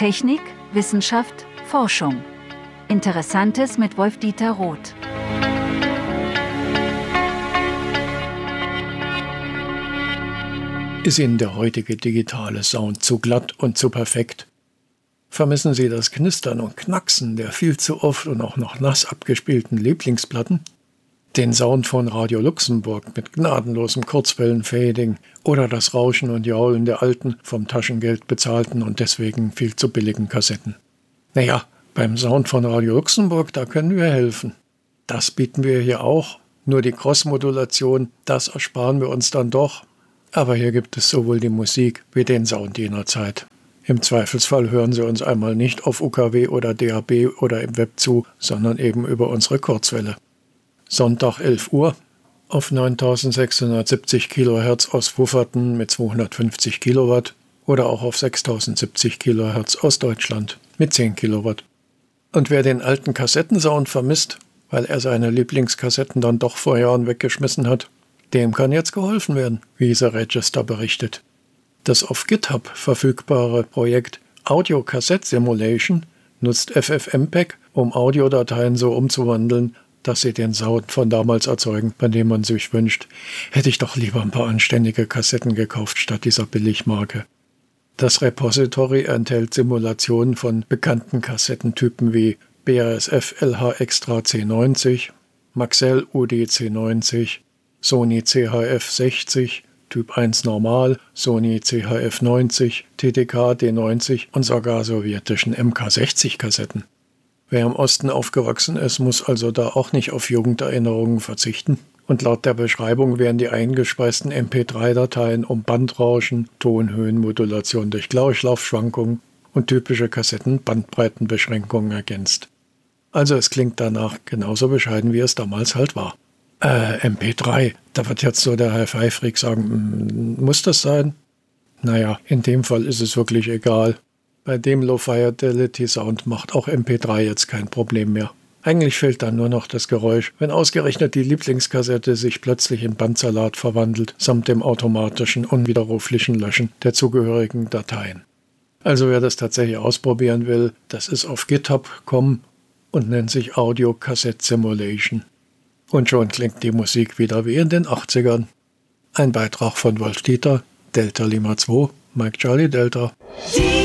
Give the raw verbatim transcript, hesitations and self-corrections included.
Technik, Wissenschaft, Forschung. Interessantes mit Wolf-Dieter Roth. Ist Ihnen der heutige digitale Sound zu glatt und zu perfekt? Vermissen Sie das Knistern und Knacksen der viel zu oft und auch noch nass abgespielten Lieblingsplatten? Den Sound von Radio Luxemburg mit gnadenlosem Kurzwellenfading oder das Rauschen und Jaulen der alten, vom Taschengeld bezahlten und deswegen viel zu billigen Kassetten? Naja, beim Sound von Radio Luxemburg, da können wir helfen. Das bieten wir hier auch, nur die Cross-Modulation, das ersparen wir uns dann doch. Aber hier gibt es sowohl die Musik wie den Sound jener Zeit. Im Zweifelsfall hören Sie uns einmal nicht auf U K W oder D A B oder im Web zu, sondern eben über unsere Kurzwelle. Sonntag elf Uhr auf neuntausendsechshundertsiebzig Kilohertz aus Wufferten mit zweihundertfünfzig Kilowatt oder auch auf sechstausendsiebzig Kilohertz aus Deutschland mit zehn Kilowatt. Und wer den alten Kassettensound vermisst, weil er seine Lieblingskassetten dann doch vor Jahren weggeschmissen hat, dem kann jetzt geholfen werden, wie The Register berichtet. Das auf GitHub verfügbare Projekt Audio Cassette Simulation nutzt F F M P E G, um Audiodateien so umzuwandeln, dass sie den Sound von damals erzeugen, bei dem man sich wünscht, hätte ich doch lieber ein paar anständige Kassetten gekauft statt dieser Billigmarke. Das Repository enthält Simulationen von bekannten Kassettentypen wie B A S F L H Extra C neunzig, Maxell U D C neunzig, Sony C H F sechzig, Typ eins Normal, Sony C H F neunzig, T D K D neunzig und sogar sowjetischen M K sechzig Kassetten. Wer im Osten aufgewachsen ist, muss also da auch nicht auf Jugenderinnerungen verzichten. Und laut der Beschreibung werden die eingespeisten M P drei Dateien um Bandrauschen, Tonhöhenmodulation durch Gleichlaufschwankungen und typische Kassetten-Bandbreitenbeschränkungen ergänzt. Also es klingt danach genauso bescheiden, wie es damals halt war. Äh, M P drei, da wird jetzt so der Hi-Fi-Freak sagen, muss das sein? Naja, in dem Fall ist es wirklich egal. Bei dem Low-Fidelity-Sound macht auch M P drei jetzt kein Problem mehr. Eigentlich fehlt dann nur noch das Geräusch, wenn ausgerechnet die Lieblingskassette sich plötzlich in Bandsalat verwandelt, samt dem automatischen, unwiderruflichen Löschen der zugehörigen Dateien. Also wer das tatsächlich ausprobieren will, das ist auf GitHub punkt com und nennt sich Audio Cassette Simulation. Und schon klingt die Musik wieder wie in den achtzigern. Ein Beitrag von Wolf-Dieter, Delta Lima zwei, Mike Charlie Delta.